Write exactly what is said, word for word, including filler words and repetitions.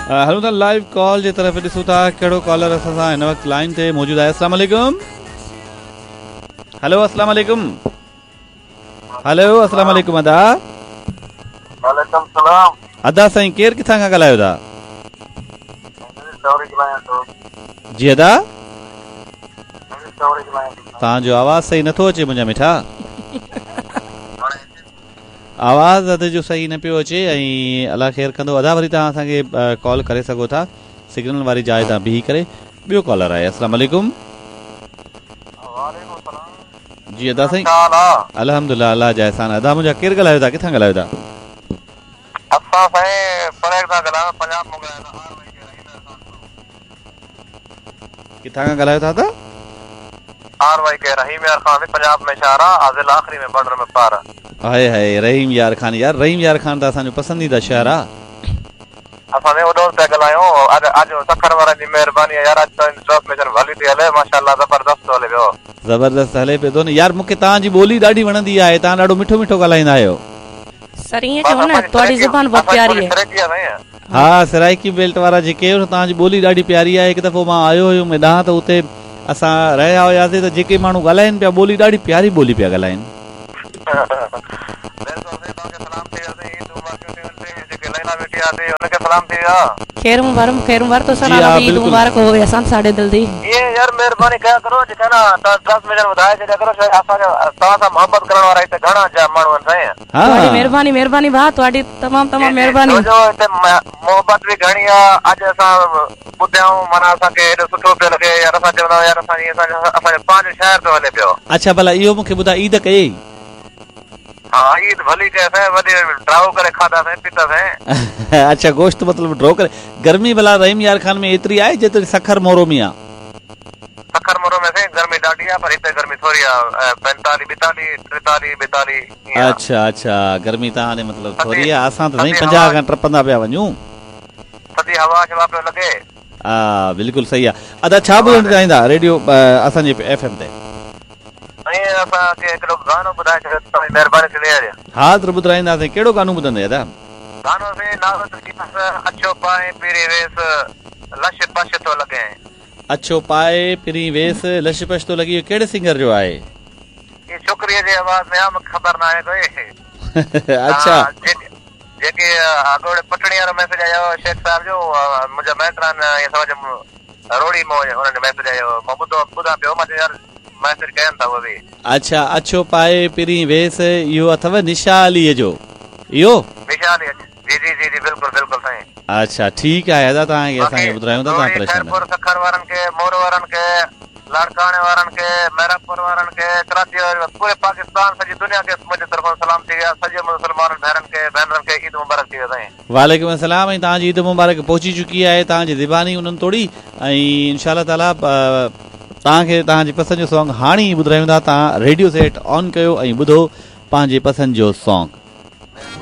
हलो था live call जे तरफ़ ॾिसूं था कहिड़ो कॉलर असां सां हिन वक़्तु लाइन ते मौजूदु आहे। अस्सलाम वालेकुम। हेलो अस्सलाम वालेकुम। हेलो अस्सलाम वालेकुम। अदा वालेकुम सलाम। अदा साईं केरु किथां खां ॻाल्हायो था? जी अदा तव्हांजो आवाज़ सही नथो अचे मुंहिंजा मिठा। आवाज़ अद जो सही न पियो अचे ऐं अलाह ख़ैर कंदो। अदा वरी तव्हां असांखे कॉल करे सघो था सिग्नल वारी जाइ तां बीही करे। ॿियो कॉलर आहे। अस्सलाम वालेकुम। जी अदा साईं अल्हम्दुलिल्लाह अल्लाह जा एहसान। अदा मुंहिंजा केरु ॻाल्हायो था? किथां ॻाल्हायो था? असां साईं परेड था ॻाल्हायूं पंजाब मां ॻाल्हायो था। किथां खां ॻाल्हायो था? त आर वाई के रहीम यार खान पंजाब में शहर आहे आदिल आखिरी में बॉर्डर में पार। हाय हाय रहीम यार खान। यार रहीम यार खान त असांजो पसंदीदा शहर आहे। असां ने उडोर पे ॻाल्हायूं। अॼु अॼु सखर वारनि जी महिरबानी यार। अॼु त ट्रांसमिशन भली थी हले माशाअल्लाह ज़बरदस्त हले पियो। ज़बरदस्त हले पियो थो न यार। मूंखे तव्हांजी ॿोली ॾाढी वणंदी आहे। तव्हां ॾाढो मिठो मिठो ॻाल्हाईंदा आहियो। सर ईअं चओ न तव्हांजी ज़ुबान बहुत प्यारी आहे। हा सराइकी बेल्ट वारा जेके तव्हांजी ॿोली ॾाढी प्यारी आहे। हिकु दफ़ो मां आयो हुयुमि हेॾां त उते असां रहिया हुयासीं त जेके माण्हू ॻाल्हाइनि पिया ॿोली ॾाढी प्यारी ॿोली पिया ॻाल्हाइनि। खैर मुबारक खैर मुबारक तो सर ईद मुबारक हो असां साडे दिल दी। ये यार मेहरबानी कया करो जेका ना ट्रांसमिशन वधाए छॾिया करो। असां तव्हां सां मोहब्बत करण वारा हिते घणा जा माण्हू आहिनि। तव्हांजी महिरबानी महिरबानी भाउ तव्हांजी तमामु तमामु महिरबानी। जो हिते मोहब्बत बि घणी आहे। अॼु असां ॿुधियाऊं माना असांखे हेॾो सुठो पियो लॻे यार। असां चवंदा यार असांजी असांजो पंहिंजो शहर थो हले पियो। अच्छा भला इहो मूंखे ॿुधाए ईद कई? हाँ ईद भली कयसीं वॾी ड्राओ करे खाधासीं पीतासीं। अच्छा गोश्त मतलब ड्रो करे। गर्मी भला रहीम यार खान में एतिरी आहे जेतिरी सखर मोरो में आहे? सखर मोरो में गर्मी ॾाढी आहे पर हिते गर्मी थोरी आहे। पैंतालीह ॿेतालीह टेतालीह ॿेतालीह। अच्छा अच्छा गर्मी तव्हां ॾे मतलब थोरी आहे। असां त साईं पंजाह खां टपंदा पिया वञूं। थधी हवा शवा पियो लॻे। हा बिल्कुलु सही आहे। अदा छा ॿुधणु चाहींदा रेडियो असांजे एफ एम ते? गानो ॿुधाए छॾियो महिरबानी थी। हा त ॿुधाईंदासीं। कहिड़ो गानो ॿुधंदे अदा? गानो से नालो अच्छो पाए पीरी वेस लश पश तो लगे। अच्छो पाए पीरी वेस लश पश तो लगी। कहिड़े सिंगर जो आहे? ये छोकरीअ जी आवाज़ में आहे मूंखे ख़बर न आहे कोई। अच्छा जेके अॻोड़े पटणी वारो मैसेज आयो शेख साहब जो मुंहिंजा माइट आहिनि ये समझ रोड़ी मो हुननि मैसेज आयो मां ॿुधो ॿुधां पियो मां यार मैसेज कयनि था वो भी। अच्छा अच्छो पाए पीरी वेस इहो अथव निशा अलीअ जो? इहो निशा अली जी जी जी जी बिल्कुल बिल्कुल साईं। अच्छा ठीक आहे अदा तव्हांखे असांखे ॿुधायूं था तव्हां परेशान न। सखर वारनि खे मोर वारनि खे लाड़काणे वारनि खे मैरापुर वारनि खे कराची पूरे पाकिस्तान सॼी दुनिया खे मुंहिंजे तरफ़ां सलाम थी विया। सॼे मुस्लमान भेनरनि खे भेनरनि खे ईद मुबारक थी वियो साईं। वालेकुम अस्सलाम। ऐं तव्हांजी ईद मुबारक पहुची चुकी आहे। तव्हांजी ज़बानी उन्हनि तोड़ी ऐं इंशाअल्लाह ताला तव्हांखे तव्हांजी पसंदि जो सॉन्ग हाणे ई ॿुधायूं था। तव्हां रेडियो सेट ऑन कयो ऐं ॿुधो पंहिंजे पसंदि जो सॉन्ग।